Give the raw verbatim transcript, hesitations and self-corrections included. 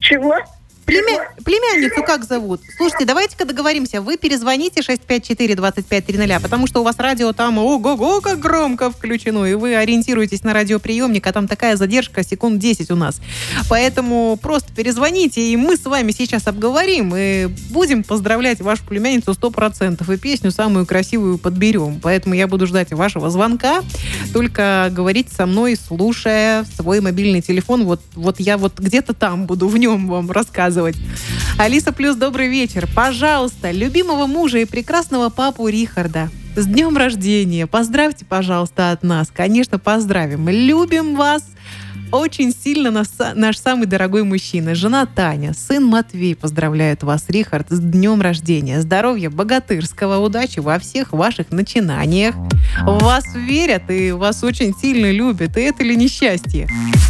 Чего? Племя... Племянницу как зовут? Слушайте, давайте-ка договоримся. Вы перезвоните шесть пять четыре двадцать пять тридцать, потому что у вас радио там ого-го, как громко включено, и вы ориентируетесь на радиоприемник, а там такая задержка секунд десять у нас. Поэтому просто перезвоните, и мы с вами сейчас обговорим, и будем поздравлять вашу племянницу сто процентов, и песню самую красивую подберем. Поэтому я буду ждать вашего звонка. Только говорите со мной, слушая свой мобильный телефон. Вот, вот я вот где-то там буду в нем вам рассказывать. Алиса Плюс, добрый вечер. Пожалуйста, любимого мужа и прекрасного папу Рихарда с днем рождения. Поздравьте, пожалуйста, от нас. Конечно, поздравим. Любим вас очень сильно, наш, наш самый дорогой мужчина. Жена Таня, сын Матвей поздравляют вас, Рихард, с днем рождения. Здоровья богатырского, удачи во всех ваших начинаниях. В вас верят и вас очень сильно любят. И это ли несчастье?